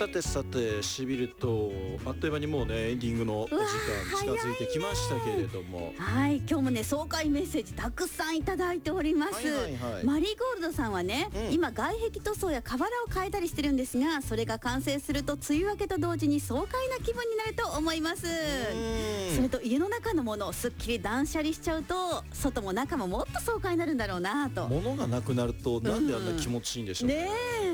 さてさて、しびるとあっという間にもうねエンディングのお時間近づいてきましたけれども、 はい、今日もね爽快メッセージたくさんいただいております、マリーゴールドさんはね、今外壁塗装や瓦を変えたりしてるんですが、それが完成すると梅雨明けと同時に爽快な気分になると思います。それと家の中のものをすっきり断捨離しちゃうと外も中ももっと爽快になるんだろうなと。 物がなくなるとなんであんな気持ちいいんでしょうね。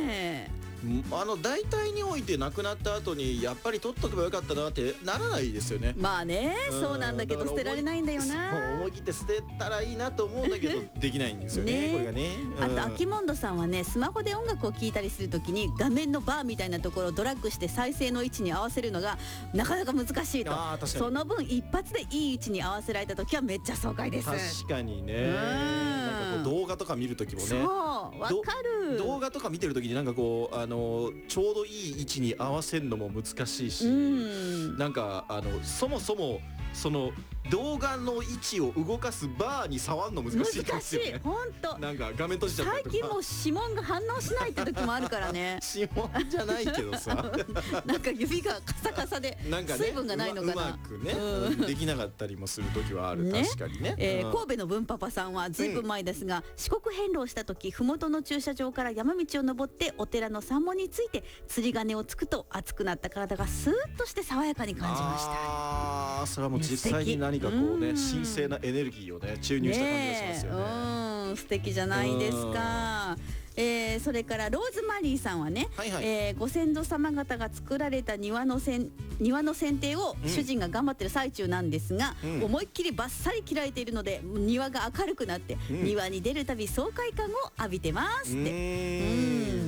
大体においてなくなった後にやっぱり取っとけばよかったなってならないですよね。 まあね、そうなんだけど捨てられないんだよな。 思い切って捨てたらいいなと思うんだけどできないんですよね、これがね。 あとアキモンドさんはね、スマホで音楽を聴いたりするときに画面のバーみたいなところをドラッグして再生の位置に合わせるのがなかなか難しいと。その分一発でいい位置に合わせられた時はめっちゃ爽快です。 確かにね。なんかこう動画とか見るときもね、 そうわかる。 動画とか見てるときになんかこうちょうどいい位置に合わせるのも難しいし、なんかそもそもその動画の位置を動かすバーに触るの難しいですよね。 難しい、本当。 なんか画面閉じちゃったりとか。 最近もう指紋が反応しないって時もあるからね。 指紋じゃないけどさなんか指がカサカサで水分がないのかな。 うまくね、できなかったりもする時はある。確かにね。 神戸の文パパさんはずいぶん前ですが、四国遍路した時麓の駐車場から山道を登ってお寺の山門について釣り鐘をつくと熱くなった体がスーッとして爽やかに感じました。 ああ、それはもう実際に何かこうね、神聖なエネルギーをね注入した感じがしますよね。 素敵じゃないですか。それからローズマリーさんはね、ご先祖様方が作られた庭の剪定を主人が頑張ってる最中なんですが、思いっきりバッサリ切られているので庭が明るくなって、庭に出るたび爽快感を浴びてますって。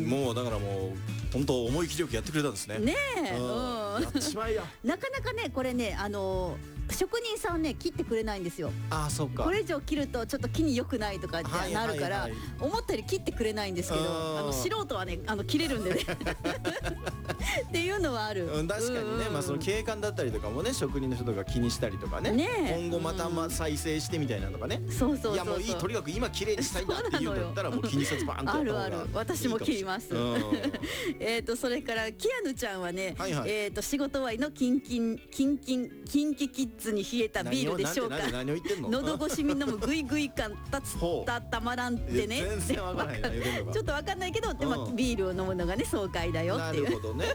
もうだからもう本当思い切りよくやってくれたんですね。 ねえ、 やっちまいや。 なかなかねこれね職人さんはね切ってくれないんですよ。 ああ、そうか。 これ以上切るとちょっと木に良くないとかってなるから思ったより切ってくれないんですけど、素人はね切れるんでねっていうのはある。 確かにね、まあその景観だったりとかもね、職人の人とか気にしたりとかね、今後また再生してみたいなのがね。 そうそうそう。 いやもういい、とにかく今綺麗にしたいんだっていうんだったらもう気にせずバーンとやった方がいいかもしれない。 あるある、私も切ります。それからキアヌちゃんはね、仕事終わりのキンキキッズに冷えたビールでしょうか。喉越しに飲むグイグイ感たまらんってね。 全然わからないな。 ちょっとわかんないけど、でもビールを飲むのがね爽快だよっていう。 なるほどね。